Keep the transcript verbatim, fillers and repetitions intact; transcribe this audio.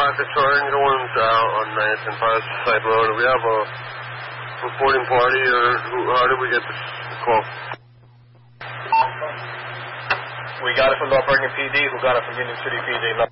Rockets Horn going out on ninth and Side Road. Do we have a reporting party, or who, how did we get this call? We got it from North Bergen P D, who got it from Union City P D.